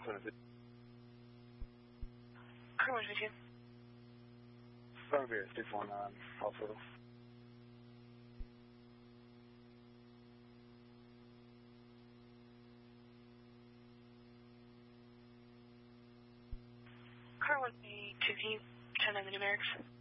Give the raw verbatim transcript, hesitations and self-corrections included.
twenty-six. Car one twenty-two. Strawberry six one nine, hospital. Car one twenty-two, can you turn on the numerics?